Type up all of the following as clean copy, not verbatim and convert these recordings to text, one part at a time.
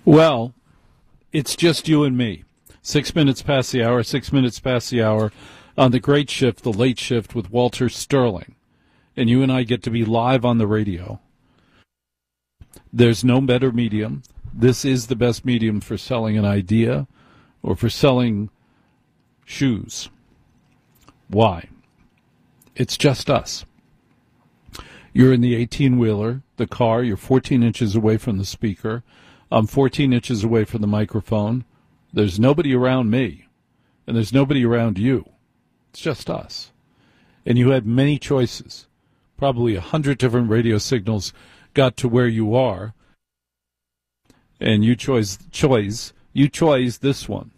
Well, it's just you and me. 6 minutes past the hour, 6 minutes past the hour on the great shift, the late shift with Walter Sterling. And you and I get to be live on the radio. There's no better medium. This is the best medium for selling an idea or for selling shoes. Why? It's just us. You're in the 18-wheeler, the car. You're 14 inches away from the speaker. I'm 14 inches away from the microphone. There's nobody around me, and there's nobody around you. It's just us. And you had many choices. Probably 100 different radio signals got to where you are, and you chose this one.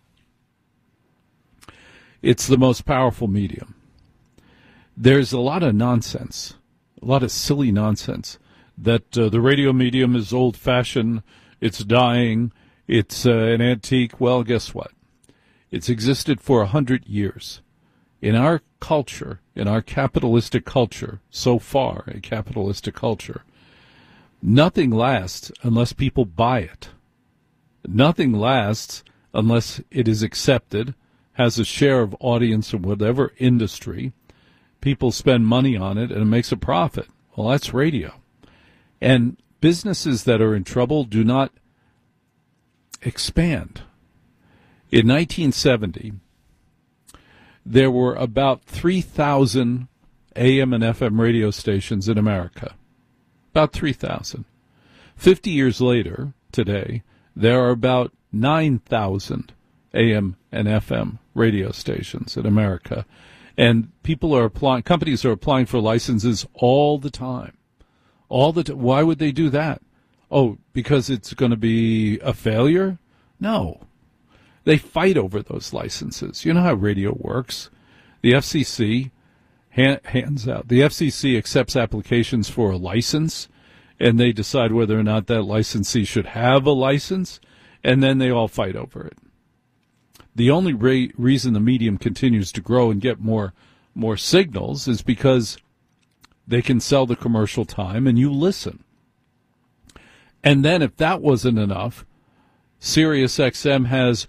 It's the most powerful medium. There's a lot of nonsense, a lot of silly nonsense, that the radio medium is old-fashioned, it's dying, it's an antique. Well, guess what? It's existed for 100 years. In our culture, in our capitalistic culture, so far a capitalistic culture, nothing lasts unless people buy it. Nothing lasts unless it is accepted, has a share of audience in whatever industry. People spend money on it, and it makes a profit. Well, that's radio. And businesses that are in trouble do not expand. In 1970, there were about 3,000 AM and FM radio stations in America. About 3,000. 50 years later, today, there are about 9,000 AM and FM radio stations in America. And companies are applying for licenses all the time. Why would they do that? Oh, because it's going to be a failure? No. They fight over those licenses. You know how radio works. The FCC hands out. The FCC accepts applications for a license, and they decide whether or not that licensee should have a license, and then they all fight over it. The only reason the medium continues to grow and get more signals is because they can sell the commercial time and you listen. And then if that wasn't enough, SiriusXM has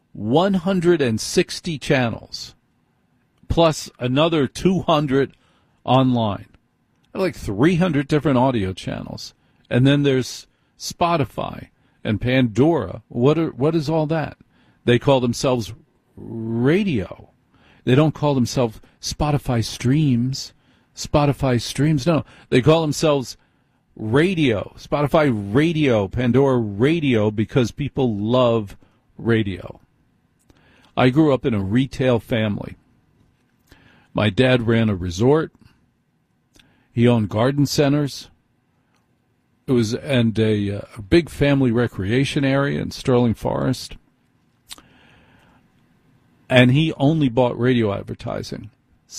160 channels, plus another 200 online. Like 300 different audio channels. And then there's Spotify and Pandora. What is all that? They call themselves radio. They don't call themselves Spotify Streams. No, they call themselves radio. Spotify Radio, Pandora Radio, because people love radio. I grew up in a retail family. My dad ran a resort. He owned garden centers. It was a big family recreation area in Sterling Forest. And he only bought radio advertising.